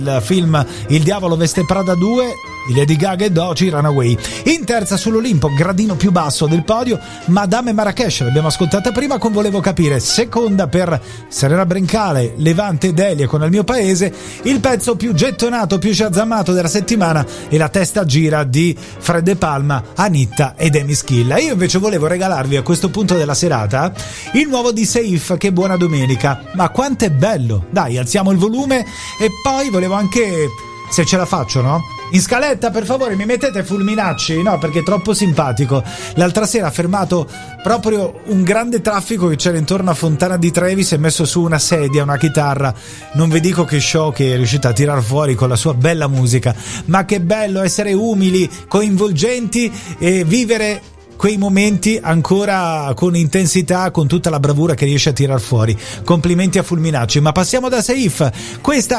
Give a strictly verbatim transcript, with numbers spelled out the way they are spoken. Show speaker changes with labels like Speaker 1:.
Speaker 1: il film Il diavolo veste Prada due, di Lady Gaga e Doci, Runaway. In terza sull'Olimpo, gradino più basso del podio, Madame Marrakesh, l'abbiamo ascoltata prima con Volevo capire. Seconda per Serena Brancale, Levante ed Elia con Il mio paese. Il pezzo più gettonato, più sciazzamato della settimana è La testa gira di Fred De Palma, Anitta ed Emi Schilla. Io invece volevo regalarvi a questo punto della serata il nuovo di Seif, Che buona domenica. Ma quanto è bello! Dai, alziamo il volume. E poi volevo anche, se ce la faccio, no? In scaletta, per favore, mi mettete Fulminacci? No, perché è troppo simpatico. L'altra sera ha fermato proprio un grande traffico che c'era intorno a Fontana di Trevi, si è messo su una sedia, una chitarra. Non vi dico che show che è riuscito a tirar fuori con la sua bella musica. Ma che bello essere umili, coinvolgenti e vivere quei momenti ancora con intensità, con tutta la bravura che riesce a tirar fuori. Complimenti a Fulminacci. Ma passiamo da Seif. Questa